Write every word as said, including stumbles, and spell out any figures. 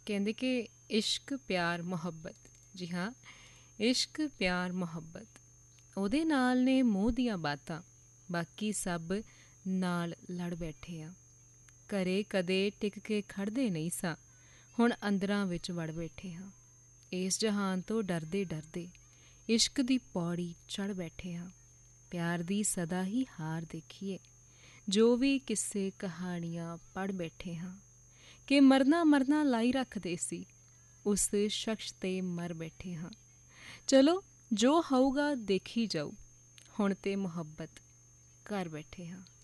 ਕਹਿੰਦੇ ਕਿ ਇਸ਼ਕ ਪਿਆਰ ਮੁਹੱਬਤ, ਜੀ ਹਾਂ, ਇਸ਼ਕ ਪਿਆਰ ਮੁਹੱਬਤ ਉਹਦੇ ਨਾਲ ਨੇ ਮੋਹ ਦੀਆਂ ਬਾਤਾਂ, ਬਾਕੀ ਸਭ ਨਾਲ ਲੜ ਬੈਠੇ ਆ। ਘਰੇ ਕਦੇ ਟਿਕ ਕੇ ਖੜ੍ਹਦੇ ਨਹੀਂ ਸਾਂ, ਹੁਣ ਅੰਦਰਾਂ ਵਿੱਚ ਵੜ ਬੈਠੇ ਹਾਂ। ਇਸ ਜਹਾਨ ਤੋਂ ਡਰਦੇ ਡਰਦੇ ਇਸ਼ਕ ਦੀ ਪੌੜੀ ਚੜ੍ਹ ਬੈਠੇ ਹਾਂ। ਪਿਆਰ ਦੀ ਸਦਾ ਹੀ ਹਾਰ ਦੇਖੀਏ, ਜੋ ਵੀ ਕਿੱਸੇ ਕਹਾਣੀਆਂ ਪੜ੍ਹ ਬੈਠੇ ਹਾਂ। ਕਿ ਮਰਨਾ ਮਰਨਾ ਲਾਈ ਰੱਖਦੇ ਸੀ, ਉਸ ਸ਼ਖਸ 'ਤੇ ਮਰ ਬੈਠੇ ਹਾਂ। ਚਲੋ ਜੋ ਹੋਊਗਾ ਦੇਖੀ ਜਾਊ, ਹੁਣ ਤੇ ਮੁਹੱਬਤ ਕਰ ਬੈਠੇ ਹਾਂ।